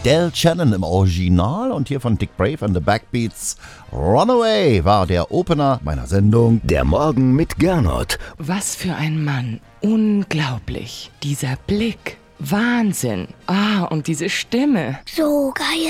Del Shannon im Original und hier von Dick Brave and the Backbeats. Runaway war der Opener meiner Sendung. Der Morgen mit Gernot. Was für ein Mann. Unglaublich. Dieser Blick. Wahnsinn. Und diese Stimme. So geil.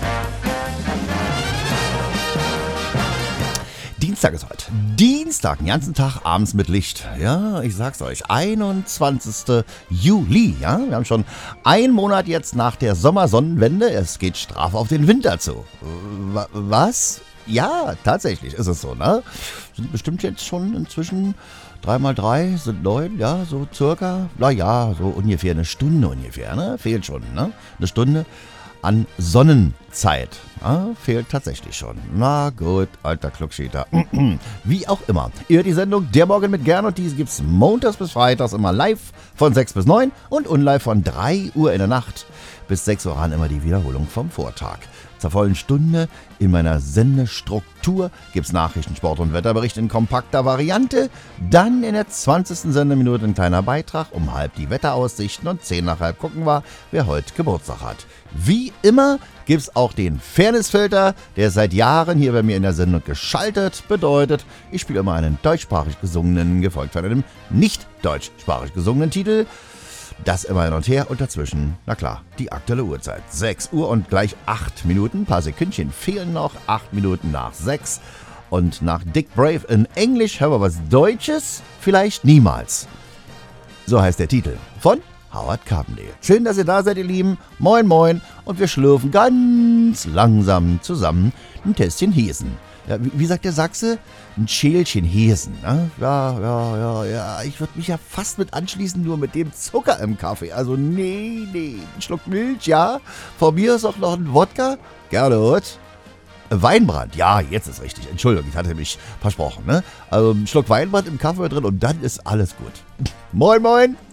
Dienstag ist heute. Dienstag, den ganzen Tag abends mit Licht. Ja, ich sag's euch, 21. Juli. Ja, wir haben schon einen Monat jetzt nach der Sommersonnenwende. Es geht straff auf den Winter zu. Was? Ja, tatsächlich ist es so, ne? Sind bestimmt jetzt schon inzwischen 3 mal 3 sind 9, ja, so circa. Naja, so ungefähr eine Stunde ungefähr, ne? Fehlt schon, ne? Eine Stunde an Sonnenzeit. Fehlt tatsächlich schon. Na gut, alter Kluckschäter. Wie auch immer. Ihr hört die Sendung Der Morgen mit Gernot. Die gibt's montags bis freitags immer live von 6 bis 9 und unlive von 3 Uhr in der Nacht bis 6 Uhr an immer die Wiederholung vom Vortag. Zur vollen Stunde in meiner Sendestruktur gibt's Nachrichten, Sport und Wetterbericht in kompakter Variante. Dann in der 20. Sendeminute ein kleiner Beitrag, um halb die Wetteraussichten und 10 nach halb gucken wir, wer heute Geburtstag hat. Wie immer gibt's auch den Fairnessfilter, der ist seit Jahren hier bei mir in der Sendung geschaltet. Bedeutet, ich spiele immer einen deutschsprachig gesungenen, gefolgt von einem nicht deutschsprachig gesungenen Titel. Das immer hin und her und dazwischen, na klar, die aktuelle Uhrzeit. 6 Uhr und gleich 8 Minuten, ein paar Sekündchen fehlen noch, 8 Minuten nach 6. Und nach Dick Brave in Englisch hören wir was Deutsches, vielleicht niemals. So heißt der Titel von Howard Carpendale. Schön, dass ihr da seid, ihr Lieben. Moin, moin. Und wir schlürfen ganz langsam zusammen ein Tässchen Hesen. Ja, wie sagt der Sachse? Ein Schälchen Hesen. Ne? Ja. Ich würde mich ja fast mit anschließen, nur mit dem Zucker im Kaffee. Also nee. Ein Schluck Milch, ja. Von mir ist auch noch ein Wodka. Gernot. Weinbrand. Ja, jetzt ist richtig. Entschuldigung, ich hatte mich versprochen. Ne? Also ein Schluck Weinbrand im Kaffee drin und dann ist alles gut. Moin, moin.